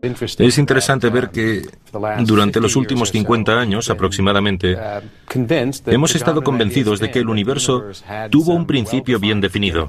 Es interesante ver que durante los últimos 50 años aproximadamente hemos estado convencidos de que el universo tuvo un principio bien definido,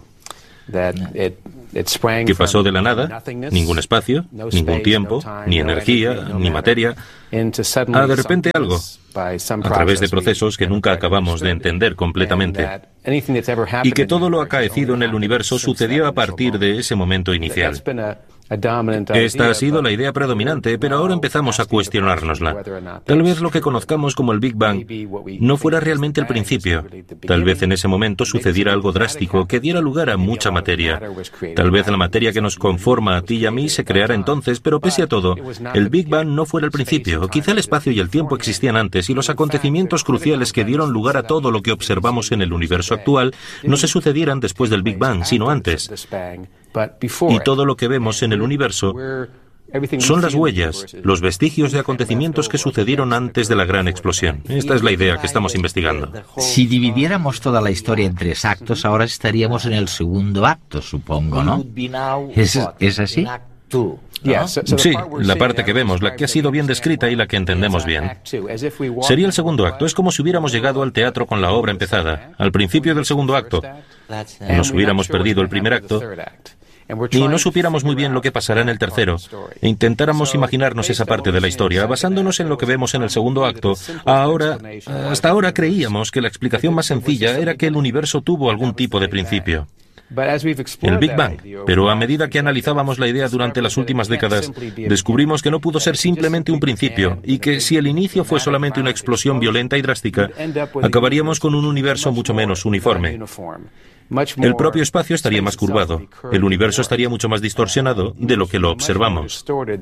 que pasó de la nada, ningún espacio, ningún tiempo, ni energía, ni materia, a de repente algo, a través de procesos que nunca acabamos de entender completamente, y que todo lo acaecido en el universo sucedió a partir de ese momento inicial. Esta ha sido la idea predominante, pero ahora empezamos a cuestionárnosla. Tal vez lo que conozcamos como el Big Bang no fuera realmente el principio. Tal vez en ese momento sucediera algo drástico que diera lugar a mucha materia. Tal vez la materia que nos conforma a ti y a mí se creara entonces, pero pese a todo, el Big Bang no fuera el principio. Quizá el espacio y el tiempo existían antes y los acontecimientos cruciales que dieron lugar a todo lo que observamos en el universo actual no se sucedieran después del Big Bang, sino antes. Y todo lo que vemos en el universo son las huellas, los vestigios de acontecimientos que sucedieron antes de la gran explosión. Esta es la idea que estamos investigando. Si dividiéramos toda la historia en 3 actos, ahora estaríamos en el segundo acto, supongo, ¿no? ¿Es así? Sí, la parte que vemos, la que ha sido bien descrita y la que entendemos bien. Sería el segundo acto. Es como si hubiéramos llegado al teatro con la obra empezada, al principio del segundo acto. Nos hubiéramos perdido el primer acto y no supiéramos muy bien lo que pasará en el tercero, e intentáramos imaginarnos esa parte de la historia, basándonos en lo que vemos en el segundo acto. Hasta ahora creíamos que la explicación más sencilla era que el universo tuvo algún tipo de principio, el Big Bang, pero a medida que analizábamos la idea durante las últimas décadas, descubrimos que no pudo ser simplemente un principio, y que si el inicio fue solamente una explosión violenta y drástica, acabaríamos con un universo mucho menos uniforme. El propio espacio estaría más curvado, el universo estaría mucho más distorsionado de lo que lo observamos.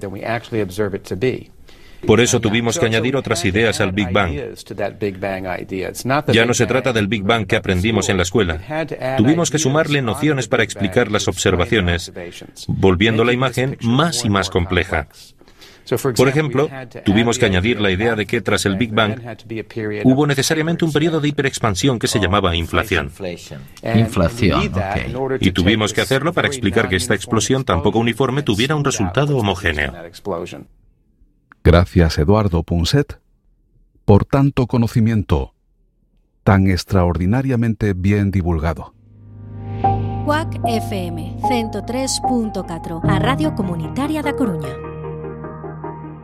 Por eso tuvimos que añadir otras ideas al Big Bang. Ya no se trata del Big Bang que aprendimos en la escuela. Tuvimos que sumarle nociones para explicar las observaciones, volviendo la imagen más y más compleja. Por ejemplo, tuvimos que añadir la idea de que tras el Big Bang hubo necesariamente un periodo de hiperexpansión que se llamaba inflación. Inflación, ok. Y tuvimos que hacerlo para explicar que esta explosión tan poco uniforme tuviera un resultado homogéneo. Gracias, Eduardo Punset, por tanto conocimiento tan extraordinariamente bien divulgado. Quack FM 103.4, a Radio Comunitaria da Coruña.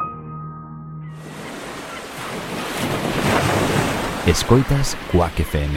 Escoitas Quack FM.